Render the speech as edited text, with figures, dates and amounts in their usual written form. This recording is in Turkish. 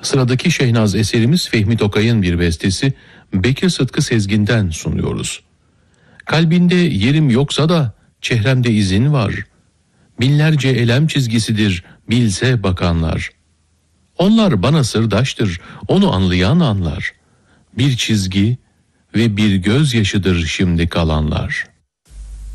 Sıradaki Şehnaz eserimiz Fehmi Tokay'ın bir bestesi, Bekir Sıtkı Sezgin'den sunuyoruz. Kalbinde yerim yoksa da çehremde izin var. Binlerce elem çizgisidir bilse bakanlar. Onlar bana sırdaştır, onu anlayan anlar. Bir çizgi ve bir gözyaşıdır şimdi kalanlar.